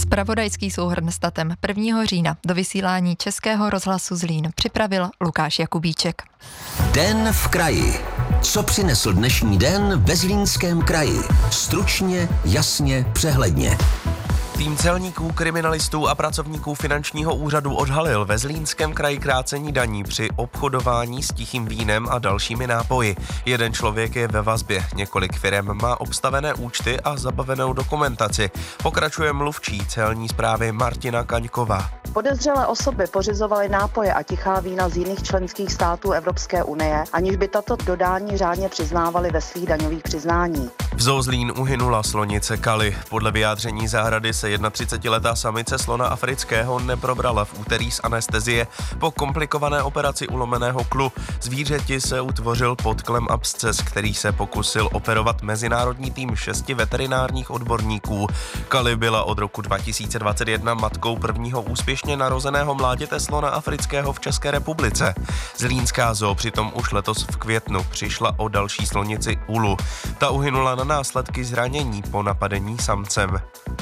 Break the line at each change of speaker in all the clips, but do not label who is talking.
Zpravodajský souhrn s datem 1. října do vysílání Českého rozhlasu Zlín připravil Lukáš Jakubíček.
Den v kraji. Co přinesl dnešní den ve Zlínském kraji? Stručně, jasně, přehledně.
Tým celníků, kriminalistů a pracovníků finančního úřadu odhalil ve Zlínském kraji krácení daní při obchodování s tichým vínem a dalšími nápoji. Jeden člověk je ve vazbě, několik firem má obstavené účty a zabavenou dokumentaci. Pokračuje mluvčí celní správy Martina Kaňková.
Podezřelé osoby pořizovaly nápoje a tichá vína z jiných členských států Evropské unie, aniž by tato dodání řádně přiznávaly ve svých daňových přiznání.
V Zoo Zlín uhynula slonice Kali. Podle vyjádření záhrady se 31letá samice slona afrického neprobrala v úterý z anestezie po komplikované operaci ulomeného klu. Zvířeti se utvořil podklem absces, který se pokusil operovat mezinárodní tým 6 veterinárních odborníků. Kali byla od roku 2021 matkou prvního úspěšně narozeného mláděte slona afrického v České republice. Zlínská zoo přitom už letos v květnu přišla o další slonici Ulu. Ta uhynula na následky zranění po napadení samcem.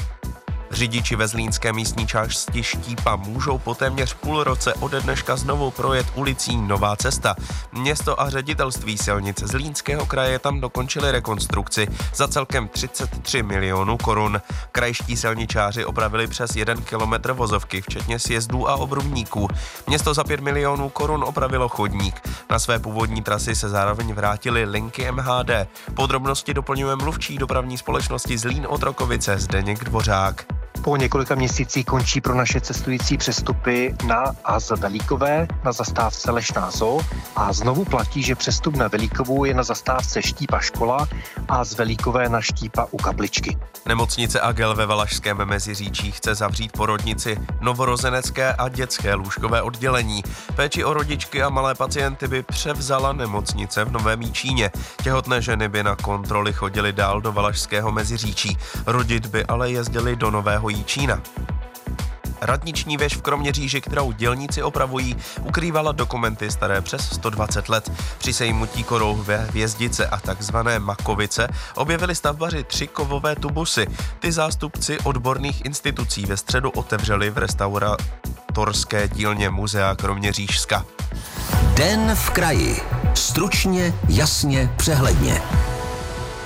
Řidiči ve zlínské místní části Štípa můžou po téměř půl roce ode dneška znovu projet ulicí Nová cesta. Město a ředitelství silnic Zlínského kraje tam dokončili rekonstrukci za celkem 33 milionů korun. Krajští silničáři opravili přes 1 kilometr vozovky, včetně sjezdů a obrubníků. Město za 5 milionů korun opravilo chodník. Na své původní trasy se zároveň vrátily linky MHD. Podrobnosti doplňuje mluvčí dopravní společnosti Zlín Otrokovice Zdeněk Dvořák.
Po několika měsících končí pro naše cestující přestupy na a z Velíkové na zastávce Lešná zoo a znovu platí, že přestup na Velíkovou je na zastávce Štípa škola a z Velíkové na Štípa u Kapličky.
Nemocnice Agel ve Valašském Meziříčí chce zavřít porodnici, novorozenecké a dětské lůžkové oddělení. Péči o rodičky a malé pacienty by převzala nemocnice v Novém Jičíně. Těhotné ženy by na kontroly chodily dál do Valašského Meziříčí. Rodit by ale jezdili do Nového Jičína. Radniční věž v Kroměříži, kterou dělníci opravují, ukrývala dokumenty staré přes 120 let. Při sejmutí korou ve Hvězdice a takzvané Makovice objevili stavbaři 3 kovové tubusy. Ty zástupci odborných institucí ve středu otevřeli v restauratorské dílně muzea Kroměřížska.
Den v kraji. Stručně, jasně, přehledně.